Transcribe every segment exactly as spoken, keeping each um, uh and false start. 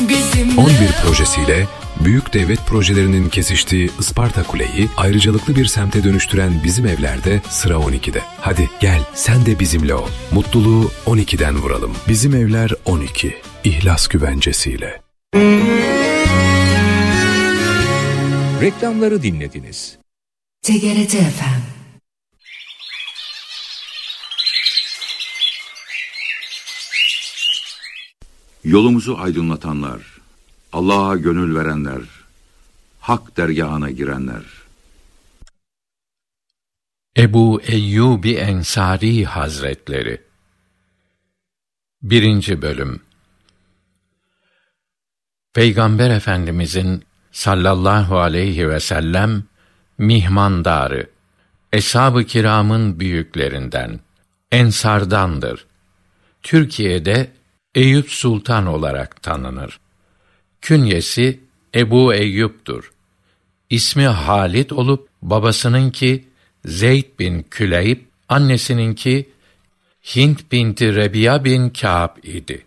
on bir projesiyle büyük devlet projelerinin kesiştiği Isparta Kule'yi ayrıcalıklı bir semte dönüştüren Bizim Evler'de sıra on ikide. Hadi gel sen de bizimle ol. Mutluluğu on ikiden vuralım. Bizim Evler on iki. İhlas güvencesiyle. Reklamları dinlediniz. T G R T F M. Yolumuzu aydınlatanlar, Allah'a gönül verenler, Hak dergâhına girenler. Ebu Eyyub Ensari Hazretleri. Birinci Bölüm. Peygamber Efendimizin sallallahu aleyhi ve sellem mihmandarı, eshab-ı kiramın büyüklerinden, ensardandır. Türkiye'de Eyüp Sultan olarak tanınır. Künyesi Ebu Eyyub'dur. İsmi Halid olup babasınınki Zeyd bin Küleyb, annesininki Hint binti Rebiya bin Kâb idi.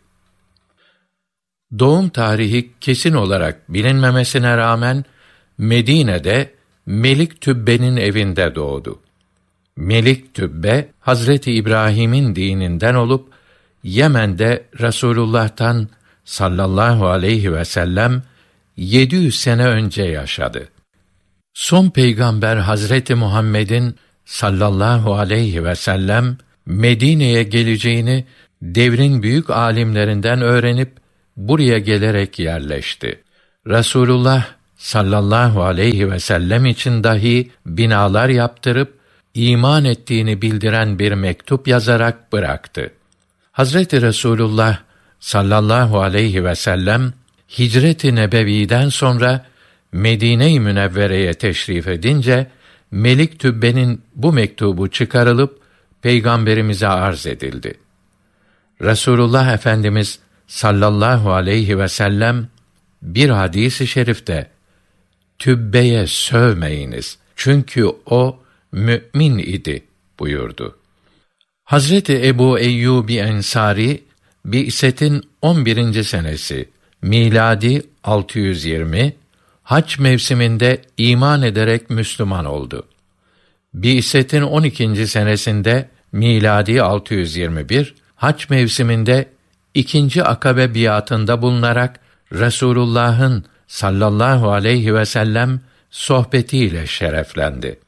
Doğum tarihi kesin olarak bilinmemesine rağmen Medine'de Melik Tübbe'nin evinde doğdu. Melik Tübbe, Hazreti İbrahim'in dininden olup Yemen'de Resulullah'tan sallallahu aleyhi ve sellem yedi yüz sene önce yaşadı. Son peygamber Hazreti Muhammed'in sallallahu aleyhi ve sellem Medine'ye geleceğini devrin büyük âlimlerinden öğrenip buraya gelerek yerleşti. Resulullah sallallahu aleyhi ve sellem için dahi binalar yaptırıp iman ettiğini bildiren bir mektup yazarak bıraktı. Hazreti Resulullah sallallahu aleyhi ve sellem Hicret-i Nebevi'den sonra Medine-i Münevvere'ye teşrif edince Melik Tübbe'nin bu mektubu çıkarılıp Peygamberimize arz edildi. Resulullah Efendimiz sallallahu aleyhi ve sellem bir hadis-i şerifte Tübbe'ye sövmeyiniz çünkü o mü'min idi buyurdu. Hazreti Ebu Eyyub Ensari Bi'set'in on birinci senesi miladi altı yüz yirmi hac mevsiminde iman ederek Müslüman oldu. Bi'set'in on ikinci senesinde miladi altı yüz yirmi bir hac mevsiminde ikinci akabe biatında bulunarak Resulullah'ın sallallahu aleyhi ve sellem sohbetiyle şereflendi.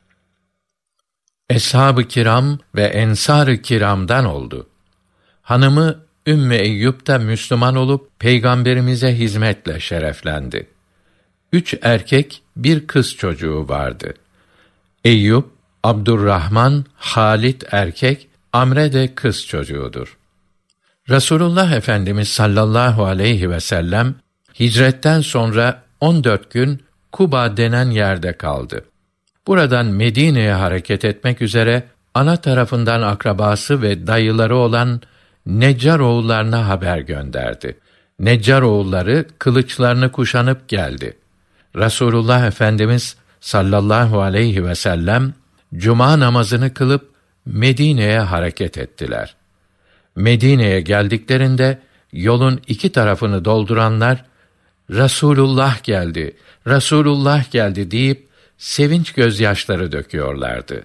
Eshab-ı kiram ve ensar-ı kiramdan oldu. Hanımı Ümmü Eyyub da Müslüman olup Peygamberimize hizmetle şereflendi. Üç erkek, bir kız çocuğu vardı. Eyyub, Abdurrahman, Halid erkek, Amre de kız çocuğudur. Resulullah Efendimiz sallallahu aleyhi ve sellem hicretten sonra on dört gün Kuba denen yerde kaldı. Buradan Medine'ye hareket etmek üzere ana tarafından akrabası ve dayıları olan Neccaroğullarına haber gönderdi. Neccaroğulları kılıçlarını kuşanıp geldi. Resulullah Efendimiz sallallahu aleyhi ve sellem cuma namazını kılıp Medine'ye hareket ettiler. Medine'ye geldiklerinde yolun iki tarafını dolduranlar Resulullah geldi, Resulullah geldi deyip sevinç gözyaşları döküyorlardı.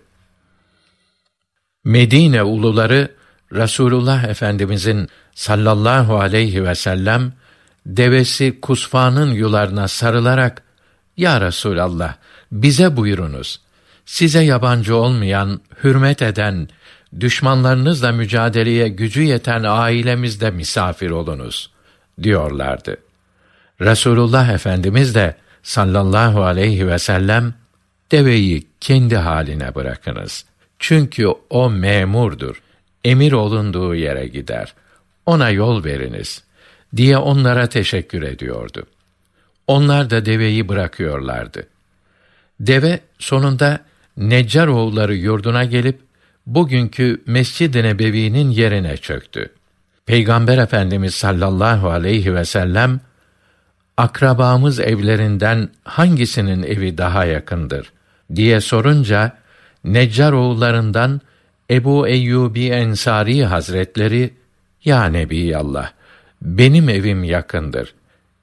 Medine uluları Resulullah Efendimizin sallallahu aleyhi ve sellem devesi Kusfa'nın yularına sarılarak "Ya Resulallah, bize buyurunuz. Size yabancı olmayan, hürmet eden, düşmanlarınızla mücadeleye gücü yeten ailemizde misafir olunuz." diyorlardı. Resulullah Efendimiz de sallallahu aleyhi ve sellem deveyi kendi haline bırakınız. Çünkü o memurdur. Emir olunduğu yere gider. Ona yol veriniz diye onlara teşekkür ediyordu. Onlar da deveyi bırakıyorlardı. Deve sonunda Neccaroğulları yurduna gelip bugünkü Mescid-i Nebevi'nin yerine çöktü. Peygamber Efendimiz sallallahu aleyhi ve sellem akrabamız evlerinden hangisinin evi daha yakındır diye sorunca Neccaroğullarından Ebu Eyyub Ensari Hazretleri, "Ya Nebiyallah, benim evim yakındır.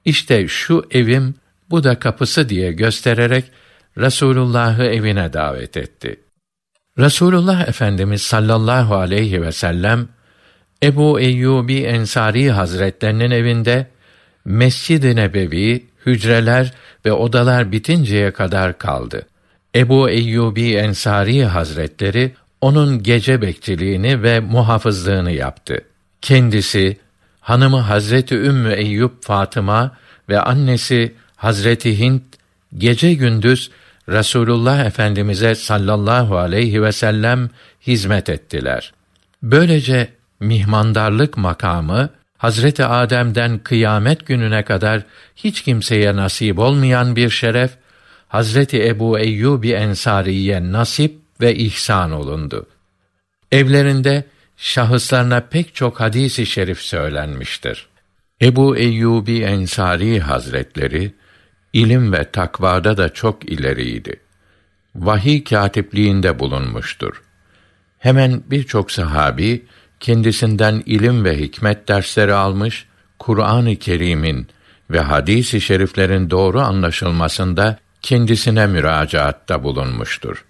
İşte şu evim, bu da kapısı diye göstererek Resulullah'ı evine davet etti. Resulullah Efendimiz sallallahu aleyhi ve sellem Ebu Eyyubi Ensari Hazretlerinin evinde Mescid-i Nebevi, hücreler ve odalar bitinceye kadar kaldı. Ebu Eyyubi Ensari Hazretleri onun gece bekçiliğini ve muhafızlığını yaptı. Kendisi, hanımı Hazreti Ümmü Eyyub Fatıma ve annesi Hazreti Hint gece gündüz Resulullah Efendimize sallallahu aleyhi ve sellem hizmet ettiler. Böylece mihmandarlık makamı Hazreti Adem'den kıyamet gününe kadar hiç kimseye nasip olmayan bir şeref, Hazreti Ebu Eyyubi Ensari'ye nasip ve ihsan olundu. Evlerinde şahıslarına pek çok hadis-i şerif söylenmiştir. Ebu Eyyubi Ensari Hazretleri ilim ve takvada da çok ileriydi. Vahiy kâtipliğinde bulunmuştur. Hemen birçok sahabi kendisinden ilim ve hikmet dersleri almış, Kur'an-ı Kerim'in ve hadis-i şeriflerin doğru anlaşılmasında kendisine müracaatta bulunmuştur.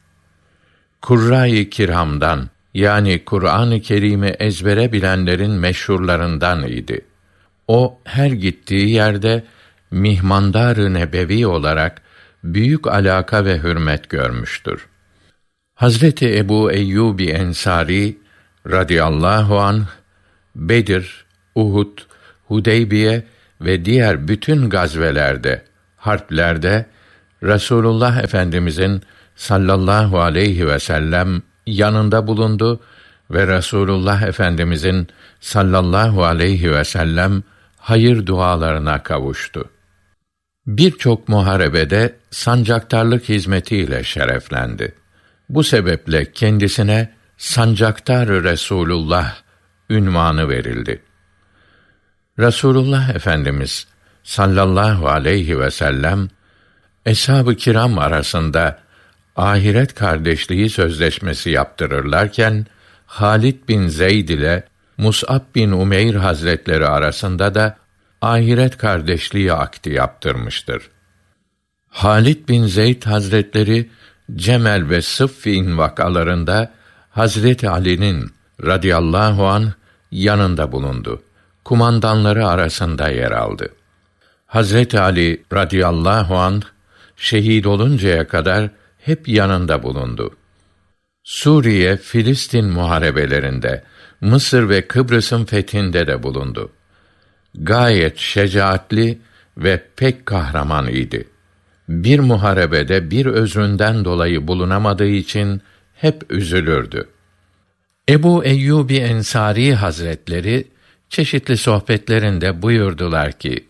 Kurra-i Kiram'dan, yani Kur'an-ı Kerim'i ezbere bilenlerin meşhurlarından idi. O her gittiği yerde mihmandar-ı nebevi olarak büyük alaka ve hürmet görmüştür. Hazreti Ebu Eyyubi Ensari radıyallahu anh, Bedir, Uhud, Hudeybiye ve diğer bütün gazvelerde, harplerde Resulullah Efendimizin sallallahu aleyhi ve sellem yanında bulundu ve Resulullah Efendimizin sallallahu aleyhi ve sellem hayır dualarına kavuştu. Birçok muharebede sancaktarlık hizmetiyle şereflendi. Bu sebeple kendisine Sancaktar-ı Resulullah ünvanı verildi. Resulullah Efendimiz sallallahu aleyhi ve sellem eshab-ı kiram arasında ahiret kardeşliği sözleşmesi yaptırırlarken Halid bin Zeyd ile Mus'ab bin Umeyr Hazretleri arasında da ahiret kardeşliği akdi yaptırmıştır. Halid bin Zeyd Hazretleri Cemel ve Sıffin vakalarında Hazreti Ali'nin radıyallahu anh yanında bulundu. Kumandanları arasında yer aldı. Hazreti Ali radıyallahu anh şehit oluncaya kadar hep yanında bulundu. Suriye, Filistin muharebelerinde, Mısır ve Kıbrıs'ın fethinde de bulundu. Gayet şecaatli ve pek kahraman idi. Bir muharebede bir özründen dolayı bulunamadığı için hep üzülürdü. Ebu Eyyubi Ensari Hazretleri çeşitli sohbetlerinde buyurdular ki,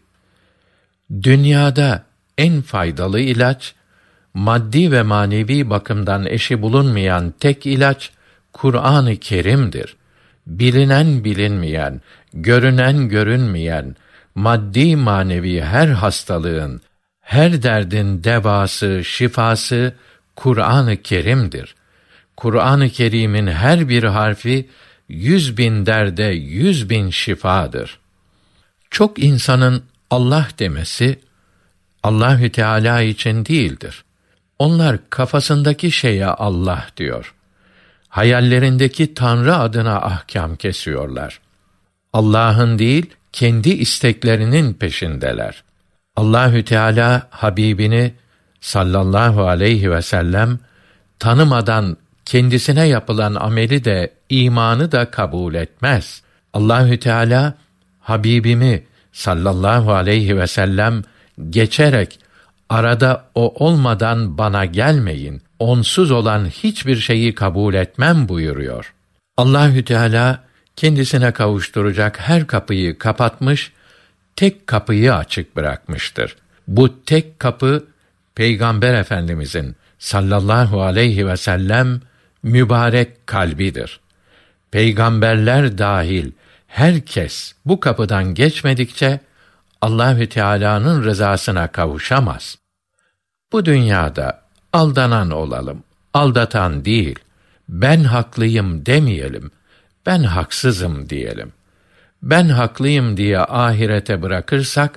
dünyada en faydalı ilaç, maddi ve manevi bakımdan eşi bulunmayan tek ilaç, Kur'an-ı Kerim'dir. Bilinen bilinmeyen, görünen görünmeyen, maddi manevi her hastalığın, her derdin devası, şifası Kur'an-ı Kerim'dir. Kur'an-ı Kerim'in her bir harfi yüz bin derde yüz bin şifadır. Çok insanın Allah demesi Allahü Teala için değildir. Onlar kafasındaki şeye Allah diyor. Hayallerindeki Tanrı adına ahkâm kesiyorlar. Allah'ın değil, kendi isteklerinin peşindeler. Allahü Teala Habibini sallallahu aleyhi ve sellem tanımadan kendisine yapılan ameli de imanı da kabul etmez. Allahü Teala Habibimi sallallahu aleyhi ve sellem geçerek arada o olmadan bana gelmeyin. Onsuz olan hiçbir şeyi kabul etmem buyuruyor. Allahü Teala kendisine kavuşturacak her kapıyı kapatmış, tek kapıyı açık bırakmıştır. Bu tek kapı Peygamber Efendimizin sallallahu aleyhi ve sellem mübarek kalbidir. Peygamberler dahil herkes bu kapıdan geçmedikçe Allahü Teala'nın rızasına kavuşamaz. Bu dünyada aldanan olalım, aldatan değil. Ben haklıyım demeyelim, ben haksızım diyelim. Ben haklıyım diye ahirete bırakırsak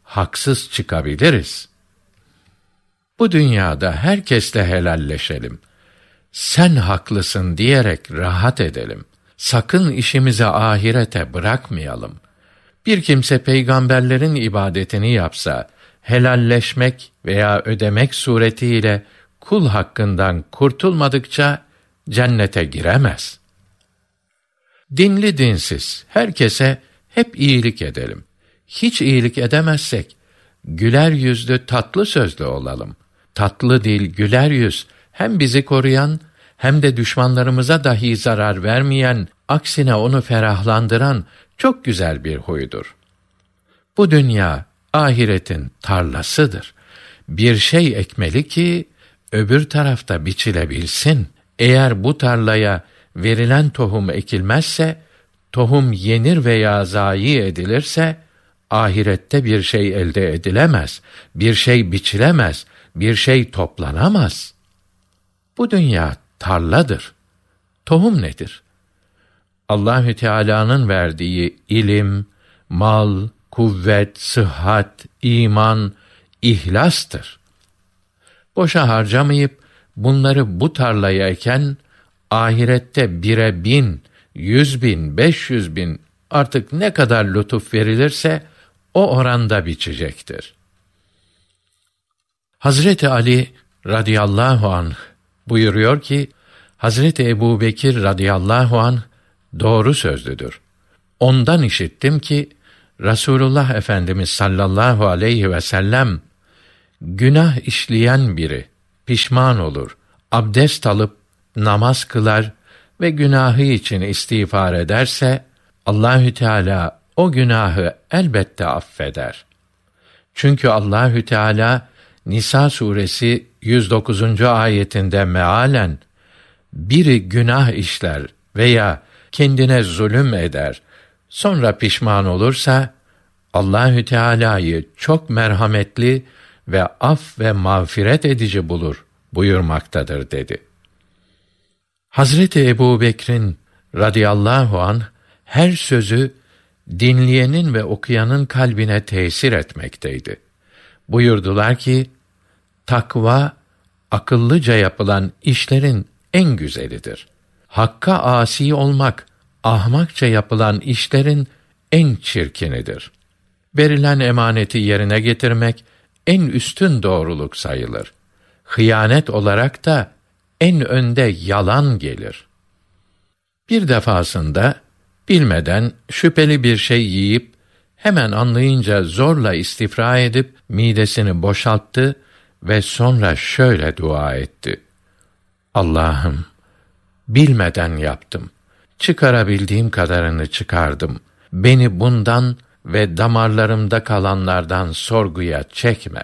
haksız çıkabiliriz. Bu dünyada herkesle helalleşelim. Sen haklısın diyerek rahat edelim. Sakın işimizi ahirete bırakmayalım. Bir kimse peygamberlerin ibadetini yapsa, helalleşmek veya ödemek suretiyle kul hakkından kurtulmadıkça cennete giremez. Dinli dinsiz herkese hep iyilik edelim. Hiç iyilik edemezsek güler yüzlü, tatlı sözlü olalım. Tatlı dil, güler yüz hem bizi koruyan hem de düşmanlarımıza dahi zarar vermeyen, aksine onu ferahlandıran çok güzel bir huydur. Bu dünya ahiretin tarlasıdır. Bir şey ekmeli ki öbür tarafta biçilebilsin. Eğer bu tarlaya verilen tohum ekilmezse, tohum yenir veya zayi edilirse, ahirette bir şey elde edilemez, bir şey biçilemez, bir şey toplanamaz. Bu dünya tarladır. Tohum nedir? Allahü Teala'nın verdiği ilim, mal, kuvvet, sıhhat, iman, ihlastır. Boşa harcamayıp bunları bu tarlaya eken, ahirette bire bin, yüz bin, beş yüz bin, artık ne kadar lütuf verilirse o oranda biçecektir. Hazreti Ali radıyallahu anh buyuruyor ki, Hazreti Ebubekir radıyallahu anh doğru sözlüdür. Ondan işittim ki, Resulullah Efendimiz sallallahu aleyhi ve sellem, günah işleyen biri pişman olur, abdest alıp namaz kılar ve günahı için istiğfar ederse, Allahü Teala o günahı elbette affeder. Çünkü Allahü Teala Nisa suresi yüz dokuzuncu ayetinde mealen, biri günah işler veya kendine zulüm eder, sonra pişman olursa, Allahü Teala'yı çok merhametli ve af ve mağfiret edici bulur buyurmaktadır dedi. Hazreti Ebubekir'in radıyallahu anh her sözü dinleyenin ve okuyanın kalbine tesir etmekteydi. Buyurdular ki, takva akıllıca yapılan işlerin en güzelidir. Hakka asi olmak ahmakça yapılan işlerin en çirkinidir. Verilen emaneti yerine getirmek en üstün doğruluk sayılır. Hıyanet olarak da en önde yalan gelir. Bir defasında bilmeden şüpheli bir şey yiyip hemen anlayınca zorla istifra edip midesini boşalttı ve sonra şöyle dua etti: Allah'ım, bilmeden yaptım. Çıkarabildiğim kadarını çıkardım. Beni bundan ve damarlarımda kalanlardan sorguya çekme.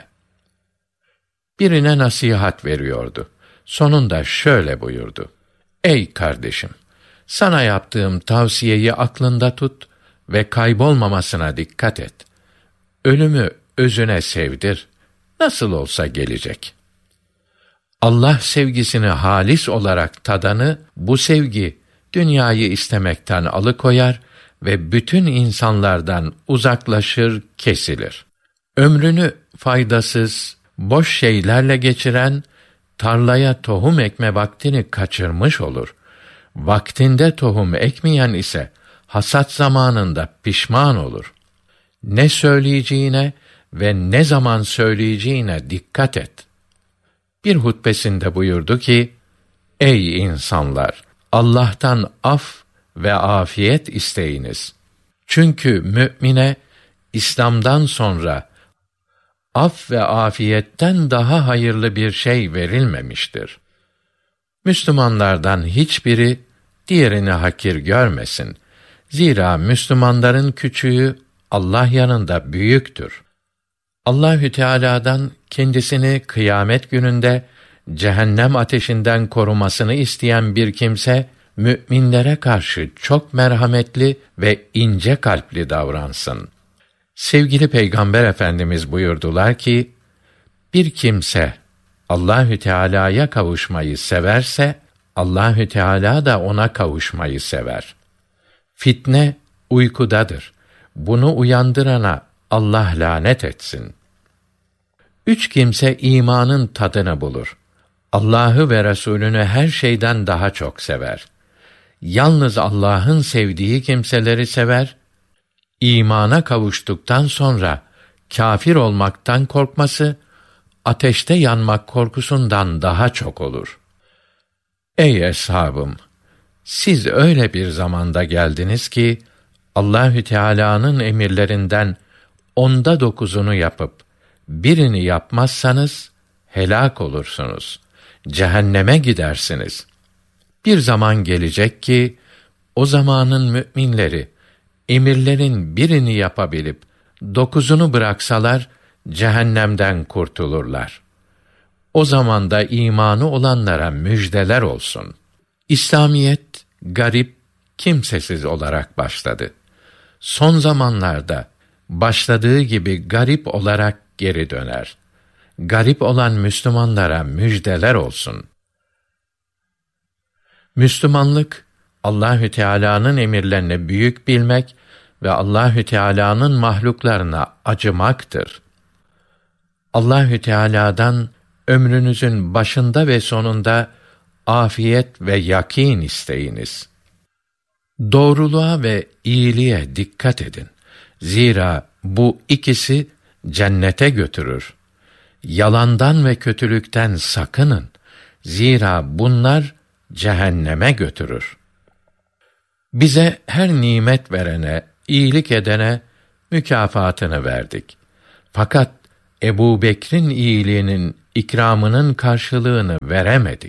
Birine nasihat veriyordu. Sonunda şöyle buyurdu: Ey kardeşim, sana yaptığım tavsiyeyi aklında tut ve kaybolmamasına dikkat et. Ölümü özüne sevdir. Nasıl olsa gelecek. Allah sevgisini halis olarak tadanı, bu sevgi dünyayı istemekten alıkoyar ve bütün insanlardan uzaklaşır, kesilir. Ömrünü faydasız, boş şeylerle geçiren, tarlaya tohum ekme vaktini kaçırmış olur. Vaktinde tohum ekmeyen ise hasat zamanında pişman olur. Ne söyleyeceğine ve ne zaman söyleyeceğine dikkat et. Bir hutbesinde buyurdu ki, Ey insanlar! Allah'tan af ve afiyet isteyiniz. Çünkü mümine İslam'dan sonra af ve afiyetten daha hayırlı bir şey verilmemiştir. Müslümanlardan hiçbiri diğerini hakir görmesin. Zira Müslümanların küçüğü Allah yanında büyüktür. Allahü Teala'dan kendisini kıyamet gününde cehennem ateşinden korumasını isteyen bir kimse, müminlere karşı çok merhametli ve ince kalpli davransın. Sevgili Peygamber Efendimiz buyurdular ki, bir kimse Allahü Teala'ya kavuşmayı severse, Allahü Teala da ona kavuşmayı sever. Fitne uykudadır. Bunu uyandırana Allah lanet etsin. Üç kimse imanın tadını bulur. Allah'ı ve Resulünü her şeyden daha çok sever. Yalnız Allah'ın sevdiği kimseleri sever. İmana kavuştuktan sonra kâfir olmaktan korkması, ateşte yanmak korkusundan daha çok olur. Ey eshabım! Siz öyle bir zamanda geldiniz ki, Allahü Teala'nın emirlerinden onda dokuzunu yapıp, birini yapmazsanız, helak olursunuz. Cehenneme gidersiniz. Bir zaman gelecek ki, o zamanın mü'minleri, emirlerin birini yapabilip, dokuzunu bıraksalar, cehennemden kurtulurlar. O zamanda imanı olanlara müjdeler olsun. İslamiyet, garip, kimsesiz olarak başladı. Son zamanlarda, başladığı gibi garip olarak geri döner. Garip olan Müslümanlara müjdeler olsun. Müslümanlık, Allahü Teala'nın emirlerini büyük bilmek ve Allahü Teala'nın mahluklarına acımaktır. Allahü Teala'dan ömrünüzün başında ve sonunda afiyet ve yakîn isteyiniz. Doğruluğa ve iyiliğe dikkat edin. Zira bu ikisi cennete götürür. Yalandan ve kötülükten sakının. Zira bunlar cehenneme götürür. Bize her nimet verene, iyilik edene mükafatını verdik. Fakat Ebu Bekir'in iyiliğinin, ikramının karşılığını veremedik.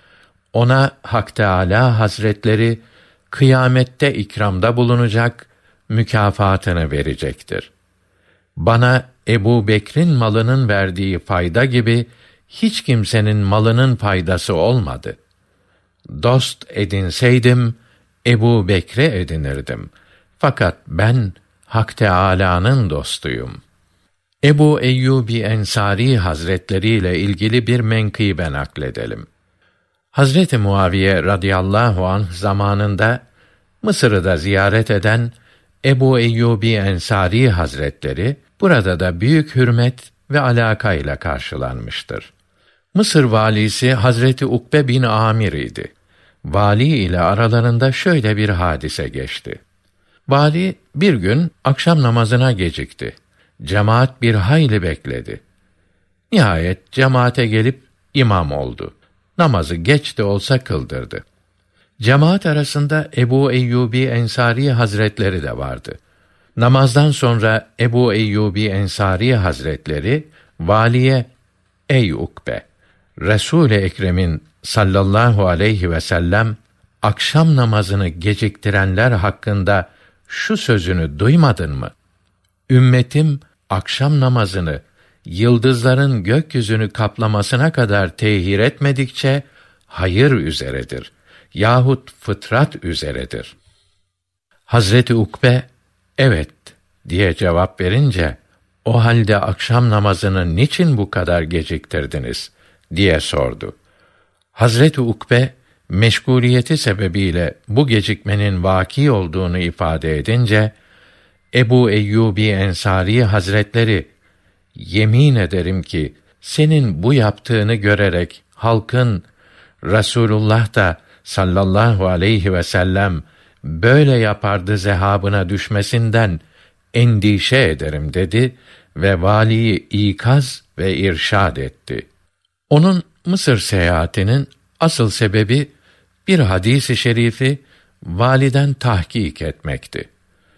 Ona Hak Teâlâ Hazretleri kıyamette ikramda bulunacak, mükafatını verecektir. Bana Ebu Bekir'in malının verdiği fayda gibi hiç kimsenin malının faydası olmadı. Dost edinseydim Ebu Bekir'i edinirdim. Fakat ben Hak Teâlâ'nın dostuyum. Ebu Eyyûb-i Ensari Hazretleri ile ilgili bir menkıbe nakledelim. Hazreti Muaviye radıyallahu anh zamanında Mısır'ı da ziyaret eden Ebu Eyyûb-i Ensari Hazretleri burada da büyük hürmet ve alakayla karşılanmıştır. Mısır valisi Hazreti Ukbe bin Amir idi. Vali ile aralarında şöyle bir hadise geçti. Vali bir gün akşam namazına gecikti. Cemaat bir hayli bekledi. Nihayet cemaate gelip imam oldu. Namazı geç de olsa kıldırdı. Cemaat arasında Ebu Eyyûb-i Ensari Hazretleri de vardı. Namazdan sonra Ebu Eyyûb-i Ensari Hazretleri valiye, ey Ukbe, Resul-i Ekrem'in sallallahu aleyhi ve sellem akşam namazını geciktirenler hakkında şu sözünü duymadın mı? Ümmetim akşam namazını yıldızların gökyüzünü kaplamasına kadar tehir etmedikçe hayır üzeredir yahut fıtrat üzeredir. Hazreti Ukbe evet diye cevap verince, o halde akşam namazını niçin bu kadar geciktirdiniz diye sordu. Hazreti Ukbe meşguliyeti sebebiyle bu gecikmenin vaki olduğunu ifade edince, Ebu Eyyûb-i Ensari Hazretleri, yemin ederim ki senin bu yaptığını görerek halkın Resulullah da sallallahu aleyhi ve sellem böyle yapardı zehabına düşmesinden endişe ederim dedi ve valiyi ikaz ve irşad etti. Onun Mısır seyahatinin asıl sebebi bir hadis-i şerifi validen tahkik etmekti.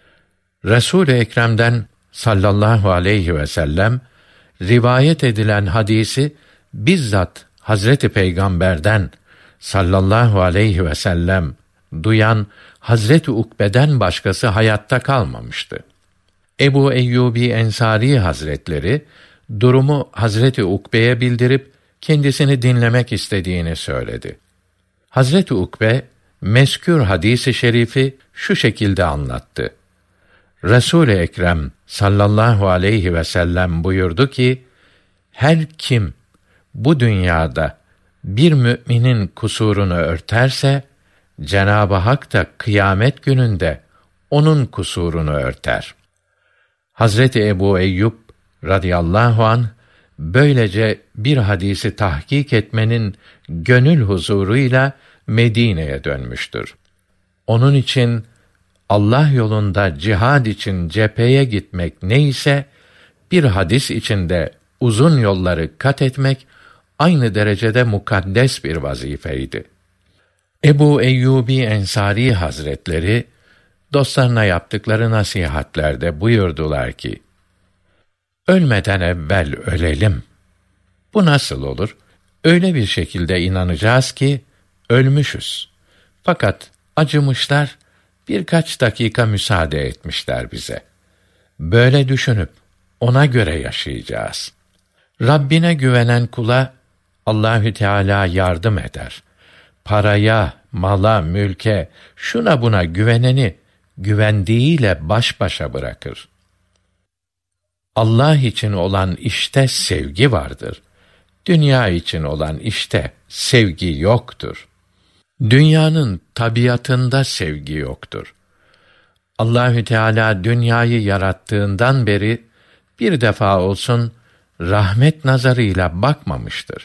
Resul-i Ekrem'den sallallahu aleyhi ve sellem rivayet edilen hadisi bizzat Hazreti Peygamber'den sallallahu aleyhi ve sellem duyan Hazreti Ukbe'den başkası hayatta kalmamıştı. Ebu Eyyûb-i Ensari Hazretleri durumu Hazreti Ukbe'ye bildirip kendisini dinlemek istediğini söyledi. Hazreti Ukbe mezkür hadis-i şerifi şu şekilde anlattı. Resul-i Ekrem sallallahu aleyhi ve sellem buyurdu ki, her kim bu dünyada bir müminin kusurunu örterse, Cenab-ı Hak da kıyamet gününde onun kusurunu örter. Hazreti Ebu Eyyub radıyallahu anh böylece bir hadisi tahkik etmenin gönül huzuruyla Medine'ye dönmüştür. Onun için Allah yolunda cihad için cepheye gitmek neyse, bir hadis içinde uzun yolları kat etmek aynı derecede mukaddes bir vazifeydi. Ebu Eyyubi Ensari Hazretleri dostlarına yaptıkları nasihatlerde buyurdular ki: ölmeden evvel ölelim. Bu nasıl olur? Öyle bir şekilde inanacağız ki ölmüşüz. Fakat acımışlar, birkaç dakika müsaade etmişler bize. Böyle düşünüp ona göre yaşayacağız. Rabbine güvenen kula Allahü Teala yardım eder. Paraya, mala, mülke, şuna buna güveneni güvendiğiyle baş başa bırakır. Allah için olan işte sevgi vardır. Dünya için olan işte sevgi yoktur. Dünyanın tabiatında sevgi yoktur. Allahü Teala dünyayı yarattığından beri bir defa olsun rahmet nazarıyla bakmamıştır.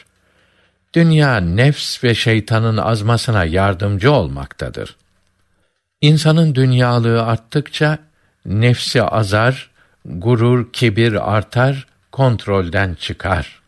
Dünya nefs ve şeytanın azmasına yardımcı olmaktadır. İnsanın dünyalığı arttıkça nefsi azar, gurur, kibir artar, kontrolden çıkar.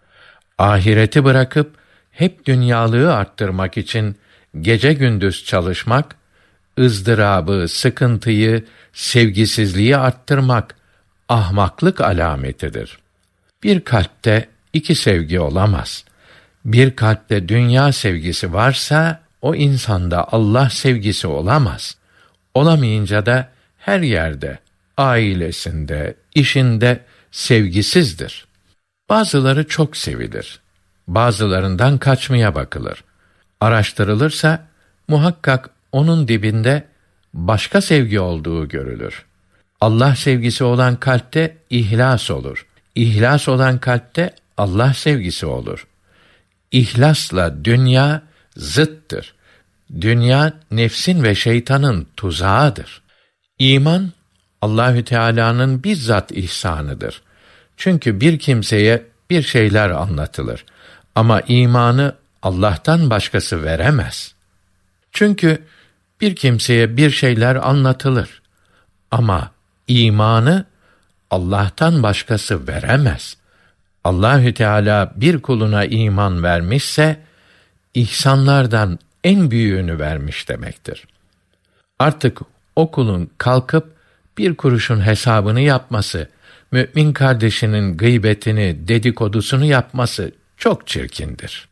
Ahireti bırakıp hep dünyalığı arttırmak için gece gündüz çalışmak, ızdırabı, sıkıntıyı, sevgisizliği arttırmak ahmaklık alametidir. Bir kalpte iki sevgi olamaz. Bir kalpte dünya sevgisi varsa o insanda Allah sevgisi olamaz. Olamayınca da her yerde, ailesinde, işinde sevgisizdir. Bazıları çok sevilir. Bazılarından kaçmaya bakılır. Araştırılırsa muhakkak onun dibinde başka sevgi olduğu görülür. Allah sevgisi olan kalpte ihlas olur. İhlas olan kalpte Allah sevgisi olur. İhlasla dünya zıttır. Dünya nefsin ve şeytanın tuzağıdır. İman Allahü Teala'nın bizzat ihsanıdır. Çünkü bir kimseye bir şeyler anlatılır ama imanı Allah'tan başkası veremez. Çünkü bir kimseye bir şeyler anlatılır ama imanı Allah'tan başkası veremez. Allahü Teala bir kuluna iman vermişse ihsanlardan en büyüğünü vermiş demektir. Artık o kulun kalkıp bir kuruşun hesabını yapması, mümin kardeşinin gıybetini, dedikodusunu yapması çok çirkindir.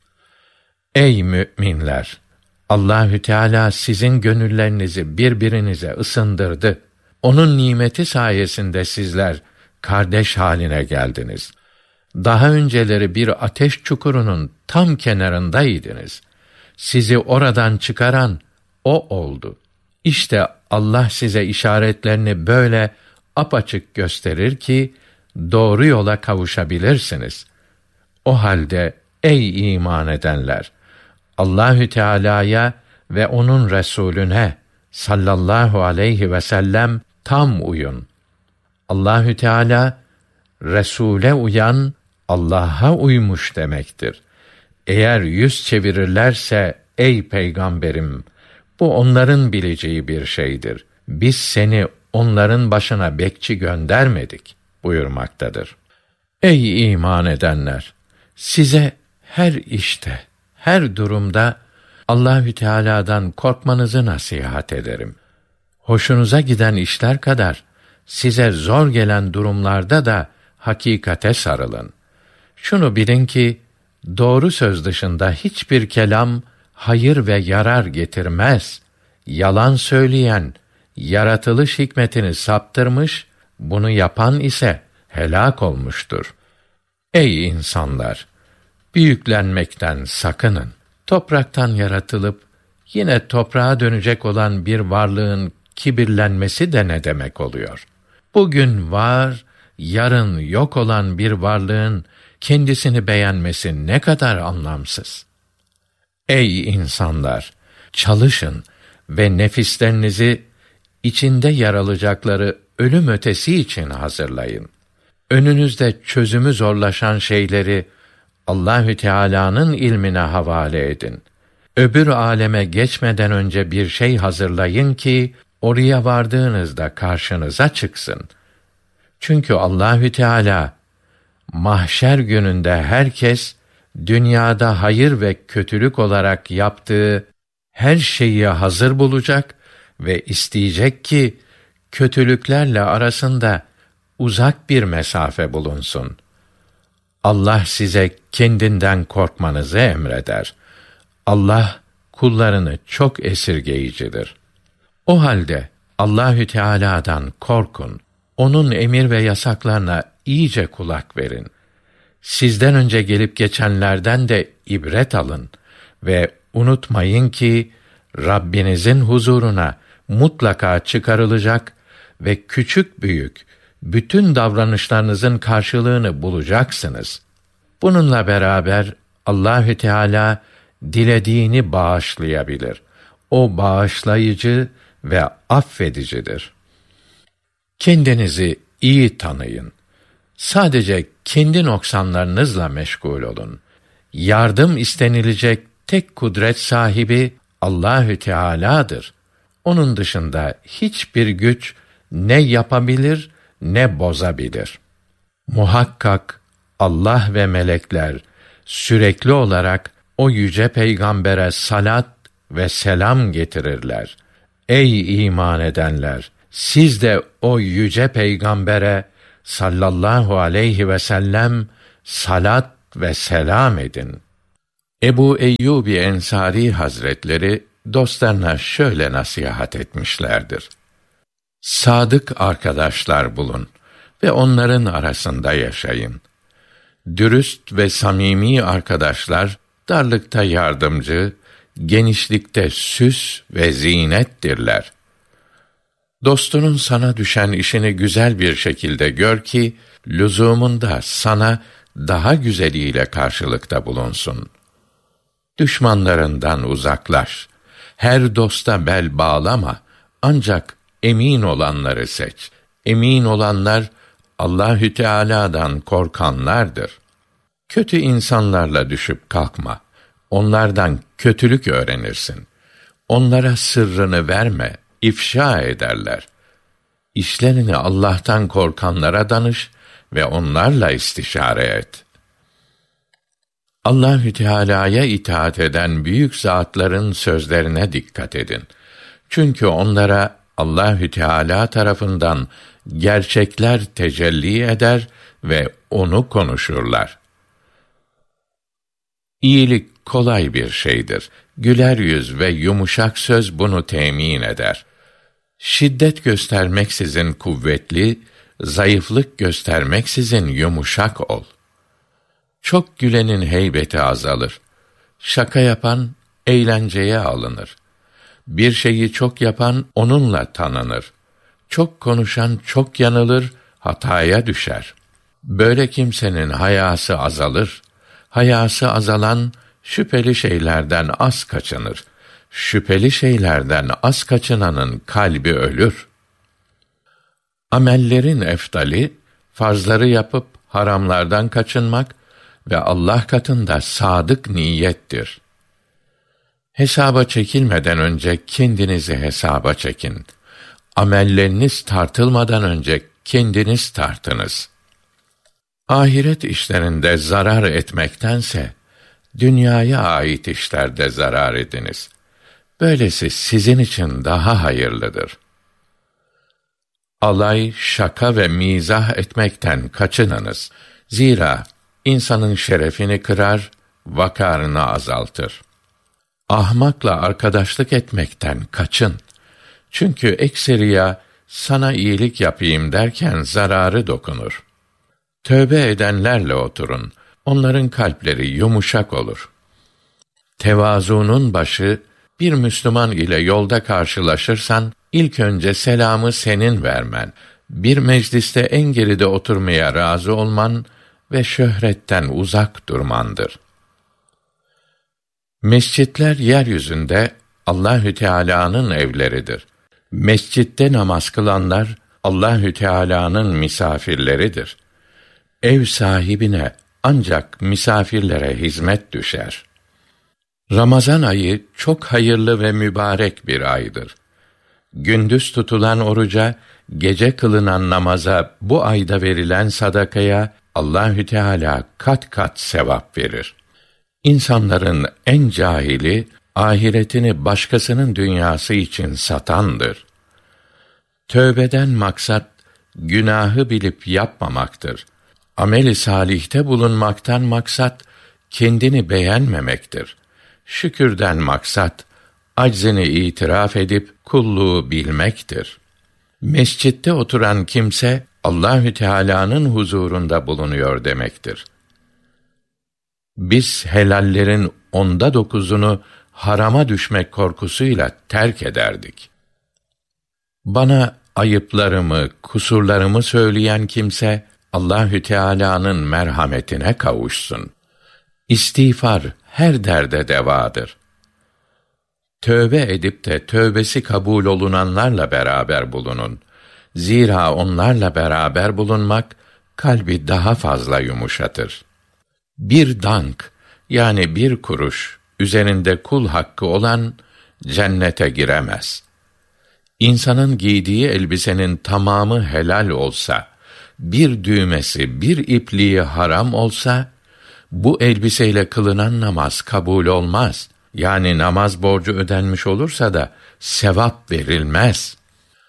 Ey müminler! Allahü Teala sizin gönüllerinizi birbirinize ısındırdı. Onun nimeti sayesinde sizler kardeş haline geldiniz. Daha önceleri bir ateş çukurunun tam kenarındaydınız. Sizi oradan çıkaran o oldu. İşte Allah size işaretlerini böyle apaçık gösterir ki doğru yola kavuşabilirsiniz. O halde ey iman edenler, Allahü Teala'ya ve onun Resulüne sallallahu aleyhi ve sellem tam uyun. Allahü Teala Resule uyan Allah'a uymuş demektir. Eğer yüz çevirirlerse ey peygamberim, bu onların bileceği bir şeydir. Biz seni onların başına bekçi göndermedik buyurmaktadır. Ey iman edenler! Size her işte, her durumda Allahü Teala'dan korkmanızı nasihat ederim. Hoşunuza giden işler kadar size zor gelen durumlarda da hakikate sarılın. Şunu bilin ki doğru söz dışında hiçbir kelam hayır ve yarar getirmez. Yalan söyleyen yaratılış hikmetini saptırmış, bunu yapan ise helak olmuştur. Ey insanlar! Büyüklenmekten sakının. Topraktan yaratılıp yine toprağa dönecek olan bir varlığın kibirlenmesi de ne demek oluyor? Bugün var, yarın yok olan bir varlığın kendisini beğenmesi ne kadar anlamsız. Ey insanlar! Çalışın ve nefislerinizi içinde yer alacakları ölüm ötesi için hazırlayın. Önünüzde çözümü zorlaşan şeyleri Allahü Teala'nın ilmine havale edin. Öbür aleme geçmeden önce bir şey hazırlayın ki oraya vardığınızda karşınıza çıksın. Çünkü Allahü Teala mahşer gününde herkes dünyada hayır ve kötülük olarak yaptığı her şeyi hazır bulacak ve isteyecek ki kötülüklerle arasında uzak bir mesafe bulunsun. Allah size kendinden korkmanızı emreder. Allah kullarını çok esirgeyicidir. O halde Allahü Teala'dan korkun. Onun emir ve yasaklarına iyice kulak verin. Sizden önce gelip geçenlerden de ibret alın ve unutmayın ki Rabbinizin huzuruna mutlaka çıkarılacak ve küçük büyük bütün davranışlarınızın karşılığını bulacaksınız. Bununla beraber Allahü Teala dilediğini bağışlayabilir. O bağışlayıcı ve affedicidir. Kendinizi iyi tanıyın. Sadece kendi noksanlarınızla meşgul olun. Yardım istenilecek tek kudret sahibi Allahü Teala'dır. Onun dışında hiçbir güç ne yapabilir ne bozabilir. Muhakkak Allah ve melekler sürekli olarak o yüce peygambere salat ve selam getirirler. Ey iman edenler! Siz de o yüce peygambere sallallahu aleyhi ve sellem salat ve selam edin. Ebu Eyyub Ensari Hazretleri dostlarına şöyle nasihat etmişlerdir. Sadık arkadaşlar bulun ve onların arasında yaşayın. Dürüst ve samimi arkadaşlar darlıkta yardımcı, genişlikte süs ve zinettirler. Dostunun sana düşen işini güzel bir şekilde gör ki lüzumunda sana daha güzeliyle karşılıkta bulunsun. Düşmanlarından uzaklaş. Her dosta bel bağlama, ancak emin olanları seç. Emin olanlar Allahü Teala'dan korkanlardır. Kötü insanlarla düşüp kalkma. Onlardan kötülük öğrenirsin. Onlara sırrını verme, ifşa ederler. İşlerini Allah'tan korkanlara danış ve onlarla istişare et. Allahü Teala'ya itaat eden büyük zatların sözlerine dikkat edin. Çünkü onlara Allahü Teala tarafından gerçekler tecelli eder ve onu konuşurlar. İyilik kolay bir şeydir. Güler yüz ve yumuşak söz bunu temin eder. Şiddet göstermeksizin kuvvetli, zayıflık göstermeksizin yumuşak ol. Çok gülenin heybeti azalır. Şaka yapan eğlenceye alınır. Bir şeyi çok yapan onunla tanınır. Çok konuşan çok yanılır, hataya düşer. Böyle kimsenin hayası azalır. Hayası azalan şüpheli şeylerden az kaçınır. Şüpheli şeylerden az kaçınanın kalbi ölür. Amellerin efdali, farzları yapıp haramlardan kaçınmak ve Allah katında sadık niyettir. Hesaba çekilmeden önce kendinizi hesaba çekin. Amelleriniz tartılmadan önce kendiniz tartınız. Ahiret işlerinde zarar etmektense, dünyaya ait işlerde zarar ediniz. Böylesi sizin için daha hayırlıdır. Alay, şaka ve mizah etmekten kaçınınız. Zira insanın şerefini kırar, vakarını azaltır. Ahmakla arkadaşlık etmekten kaçın. Çünkü ekseriya sana iyilik yapayım derken zararı dokunur. Tövbe edenlerle oturun. Onların kalpleri yumuşak olur. Tevazunun başı, bir Müslüman ile yolda karşılaşırsan, ilk önce selamı senin vermen, bir mecliste en geride oturmaya razı olman ve şöhretten uzak durmandır. Mescitler yeryüzünde Allahü Teala'nın evleridir. Mescitte namaz kılanlar Allahü Teala'nın misafirleridir. Ev sahibine ancak misafirlere hizmet düşer. Ramazan ayı çok hayırlı ve mübarek bir aydır. Gündüz tutulan oruca, gece kılınan namaza, bu ayda verilen sadakaya Allahü Teala kat kat sevap verir. İnsanların en cahili, ahiretini başkasının dünyası için satandır. Tövbeden maksat, günahı bilip yapmamaktır. Amel-i salihte bulunmaktan maksat, kendini beğenmemektir. Şükürden maksat, aczini itiraf edip kulluğu bilmektir. Mescitte oturan kimse, Allahü Teala'nın huzurunda bulunuyor demektir. Biz helallerin onda dokuzunu harama düşmek korkusuyla terk ederdik. Bana ayıplarımı, kusurlarımı söyleyen kimse, Allahü Teala'nın merhametine kavuşsun. İstiğfar her derde devadır. Tövbe edip de tövbesi kabul olunanlarla beraber bulunun. Zira onlarla beraber bulunmak, kalbi daha fazla yumuşatır. Bir dank, yani bir kuruş, üzerinde kul hakkı olan, cennete giremez. İnsanın giydiği elbisenin tamamı helal olsa, bir düğmesi, bir ipliği haram olsa, bu elbiseyle kılınan namaz kabul olmaz. Yani namaz borcu ödenmiş olursa da, sevap verilmez.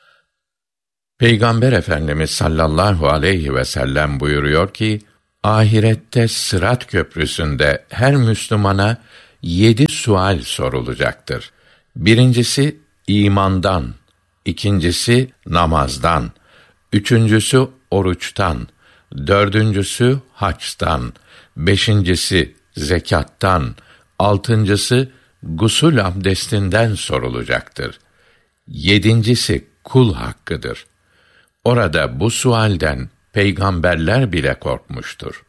Peygamber Efendimiz sallallahu aleyhi ve sellem buyuruyor ki, ahirette Sırat Köprüsü'nde her Müslümana yedi sual sorulacaktır. Birincisi, imandan, ikincisi, namazdan, üçüncüsü, oruçtan, dördüncüsü, haçtan, beşincisi, zekattan, altıncısı, gusül abdestinden sorulacaktır. Yedincisi, kul hakkıdır. Orada bu sualden peygamberler bile korkmuştur.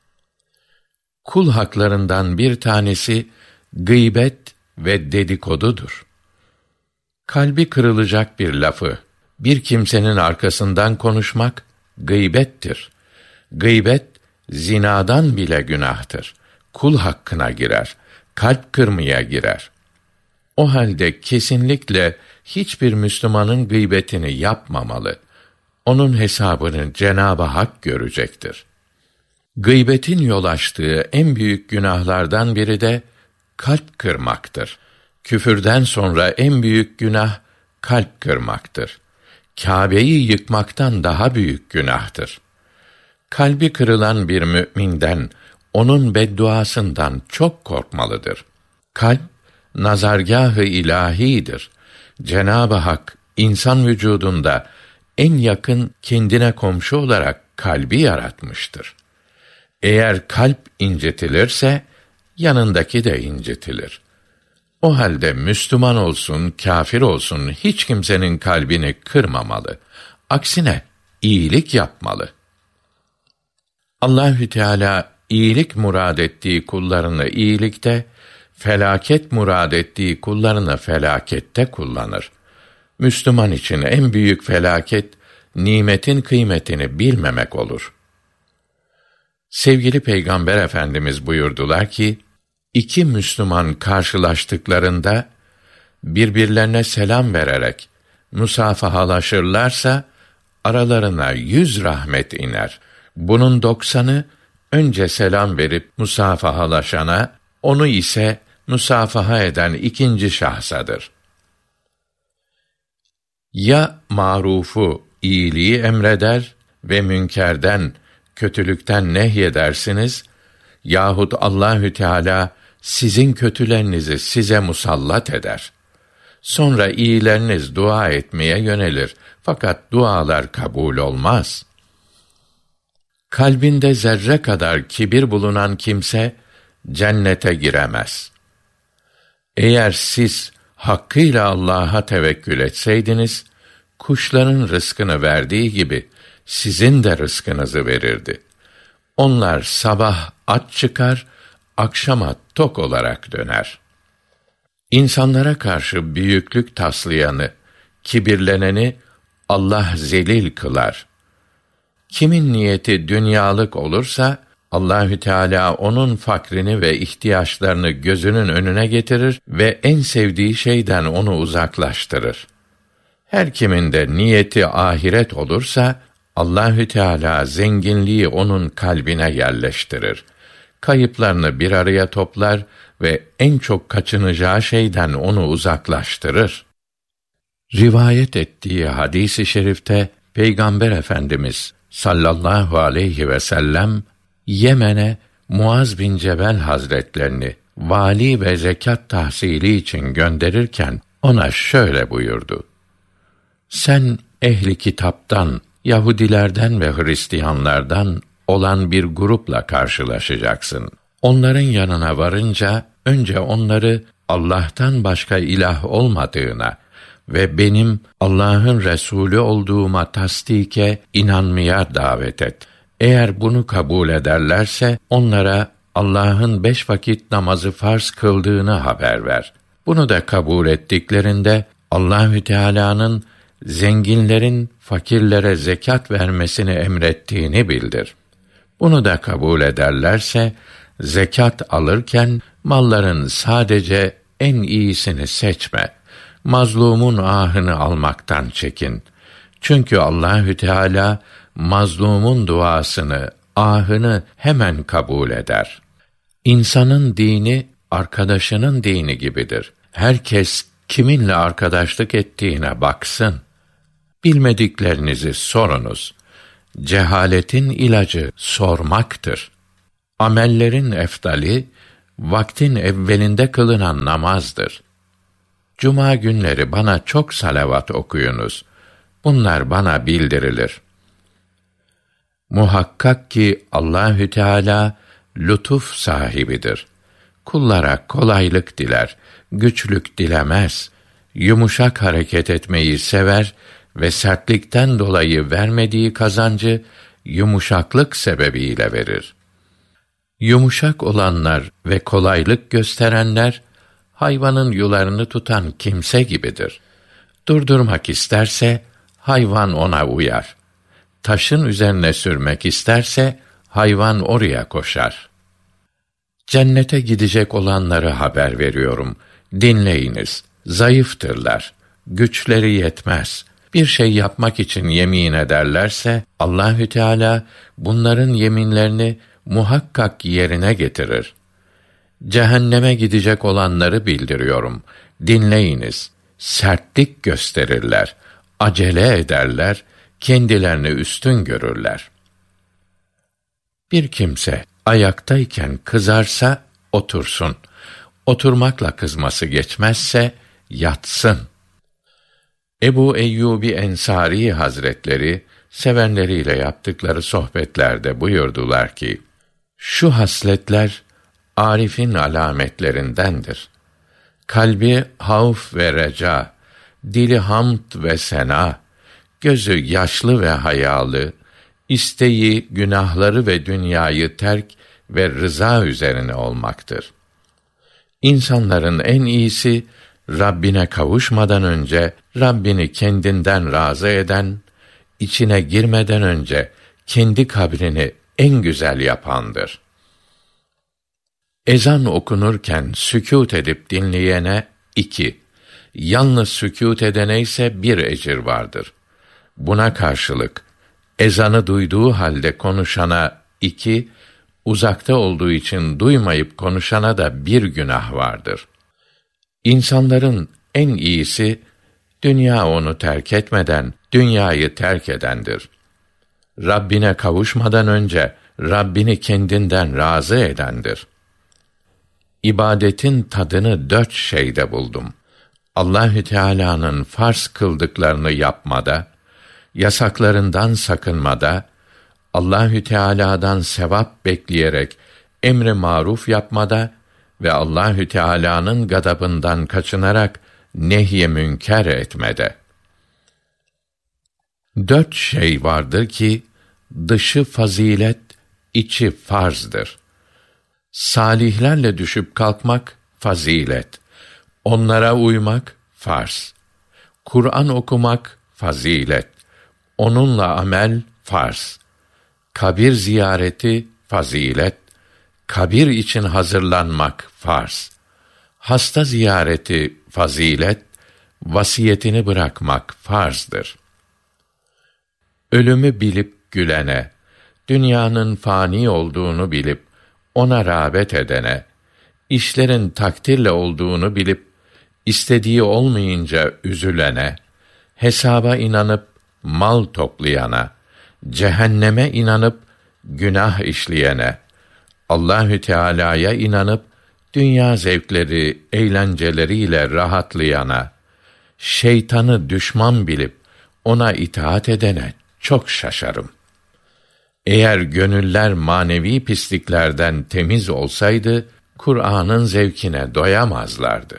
Kul haklarından bir tanesi, gıybet ve dedikodudur. Kalbi kırılacak bir lafı, bir kimsenin arkasından konuşmak, gıybettir. Gıybet, zinadan bile günahtır. Kul hakkına girer, kalp kırmaya girer. O halde kesinlikle hiçbir Müslümanın gıybetini yapmamalı. Onun hesabını Cenab-ı Hak görecektir. Gıybetin yol açtığı en büyük günahlardan biri de kalp kırmaktır. Küfürden sonra en büyük günah kalp kırmaktır. Kâbe'yi yıkmaktan daha büyük günahtır. Kalbi kırılan bir mü'minden, onun bedduasından çok korkmalıdır. Kalp, nazargâh-ı ilâhidir. Cenab-ı Hak, insan vücudunda en yakın kendine komşu olarak kalbi yaratmıştır. Eğer kalp incitilirse, yanındaki de incitilir. O halde Müslüman olsun, kâfir olsun, hiç kimsenin kalbini kırmamalı. Aksine, iyilik yapmalı. Allahü Teala, iyilik murad ettiği kullarını iyilikte, felaket murad ettiği kullarını felakette kullanır. Müslüman için en büyük felaket, nimetin kıymetini bilmemek olur. Sevgili Peygamber Efendimiz buyurdular ki, iki Müslüman karşılaştıklarında, birbirlerine selam vererek musafahalaşırlarsa, aralarına yüz rahmet iner. Bunun doksanı, önce selam verip musafahalaşana, onu ise musafaha eden ikinci şahsadır. Ya marufu, iyiliği emreder ve münkerden, kötülükten nehyedersiniz, yahut Allahü Teala sizin kötülerinizi size musallat eder. Sonra iyileriniz dua etmeye yönelir, fakat dualar kabul olmaz. Kalbinde zerre kadar kibir bulunan kimse, cennete giremez. Eğer siz hakkıyla Allah'a tevekkül etseydiniz, kuşların rızkını verdiği gibi, sizin de rızkınızı verirdi. Onlar sabah aç çıkar, akşama tok olarak döner. İnsanlara karşı büyüklük taslayanı, kibirleneni, Allah zelil kılar. Kimin niyeti dünyalık olursa Allahü Teala onun fakrini ve ihtiyaçlarını gözünün önüne getirir ve en sevdiği şeyden onu uzaklaştırır. Her kimin de niyeti ahiret olursa Allahü Teala zenginliği onun kalbine yerleştirir. Kayıplarını bir araya toplar ve en çok kaçınacağı şeyden onu uzaklaştırır. Rivayet ettiği hadis-i şerifte Peygamber Efendimiz sallallahu aleyhi ve sellem Yemen'e Muaz bin Cebel Hazretlerini vali ve zekat tahsili için gönderirken ona şöyle buyurdu: Sen ehli kitaptan, Yahudilerden ve Hristiyanlardan olan bir grupla karşılaşacaksın. Onların yanına varınca önce onları Allah'tan başka ilah olmadığına ve benim Allah'ın Resulü olduğuma tasdike, inanmaya davet et. Eğer bunu kabul ederlerse onlara Allah'ın beş vakit namazı farz kıldığını haber ver. Bunu da kabul ettiklerinde Allahü Teala'nın zenginlerin fakirlere zekat vermesini emrettiğini bildir. Bunu da kabul ederlerse zekat alırken malların sadece en iyisini seçme. Mazlumun ahını almaktan çekin. Çünkü Allahü Teala mazlumun duasını, ahını hemen kabul eder. İnsanın dini arkadaşının dini gibidir. Herkes kiminle arkadaşlık ettiğine baksın. Bilmediklerinizi sorunuz. Cehaletin ilacı sormaktır. Amellerin efdali vaktin evvelinde kılınan namazdır. Cuma günleri bana çok salavat okuyunuz. Bunlar bana bildirilir. Muhakkak ki Allahü Teala lütuf sahibidir. Kullara kolaylık diler, güçlük dilemez. Yumuşak hareket etmeyi sever ve sertlikten dolayı vermediği kazancı yumuşaklık sebebiyle verir. Yumuşak olanlar ve kolaylık gösterenler hayvanın yularını tutan kimse gibidir. Durdurmak isterse hayvan ona uyar. Taşın üzerine sürmek isterse hayvan oraya koşar. Cennete gidecek olanları haber veriyorum. Dinleyiniz. Zayıftırlar. Güçleri yetmez. Bir şey yapmak için yemin ederlerse Allahü Teala bunların yeminlerini muhakkak yerine getirir. Cehenneme gidecek olanları bildiriyorum. Dinleyiniz. Sertlik gösterirler. Acele ederler. Kendilerini üstün görürler. Bir kimse ayaktayken kızarsa otursun. Oturmakla kızması geçmezse yatsın. Ebu Eyyubi Ensari Hazretleri sevenleriyle yaptıkları sohbetlerde buyurdular ki: Şu hasletler arifin alametlerindendir. Kalbi havf ve reca, dili hamd ve sena, gözü yaşlı ve hayalı, isteği günahları ve dünyayı terk ve rıza üzerine olmaktır. İnsanların en iyisi Rabbine kavuşmadan önce Rabbini kendinden razı eden, içine girmeden önce kendi kabrini en güzel yapandır. Ezan okunurken sükût edip dinleyene iki, yalnız sükût edene ise bir ecir vardır. Buna karşılık ezanı duyduğu halde konuşana iki, uzakta olduğu için duymayıp konuşana da bir günah vardır. İnsanların en iyisi dünya onu terk etmeden dünyayı terk edendir. Rabbine kavuşmadan önce Rabbini kendinden razı edendir. İbadetin tadını dört şeyde buldum. Allahü Teala'nın farz kıldıklarını yapmada, yasaklarından sakınmada, Allahü Teala'dan sevap bekleyerek emri maruf yapmada ve Allahü Teala'nın gadabından kaçınarak nehy-i münker etmede. Dört şey vardır ki dışı fazilet, içi farzdır. Salihlerle düşüp kalkmak fazilet, onlara uymak farz. Kur'an okumak fazilet, onunla amel farz. Kabir ziyareti fazilet, kabir için hazırlanmak farz. Hasta ziyareti fazilet, vasiyetini bırakmak farzdır. Ölümü bilip gülene, dünyanın fani olduğunu bilip ona rağbet edene, işlerin takdirle olduğunu bilip istediği olmayınca üzülene, hesaba inanıp mal toplayana, cehenneme inanıp günah işleyene, Allahü Teala'ya inanıp dünya zevkleri, eğlenceleriyle rahatlayana, şeytanı düşman bilip ona itaat edene çok şaşarım. Eğer gönüller manevi pisliklerden temiz olsaydı, Kur'an'ın zevkine doyamazlardı.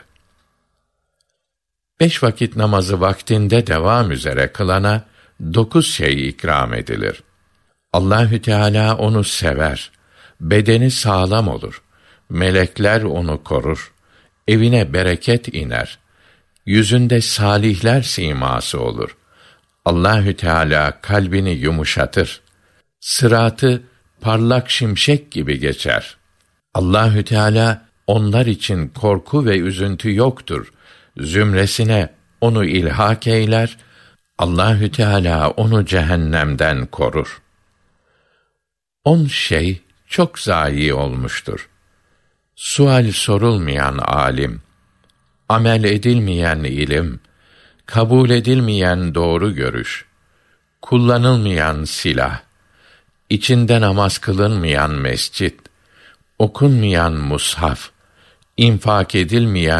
Beş vakit namazı vaktinde devam üzere kılana dokuz şey ikram edilir. Allahü Teala onu sever, bedeni sağlam olur, melekler onu korur, evine bereket iner, yüzünde salihler siması olur. Allahü Teala kalbini yumuşatır, sıratı parlak şimşek gibi geçer. Allahü Teala onlar için korku ve üzüntü yoktur zümresine onu ilhak eyler. Allahü Teala onu cehennemden korur. On şey çok zayi olmuştur. Sual sorulmayan alim, amel edilmeyen ilim, kabul edilmeyen doğru görüş, kullanılmayan silah, içinde namaz kılınmayan mescit, okunmayan mushaf, infak edilmeyen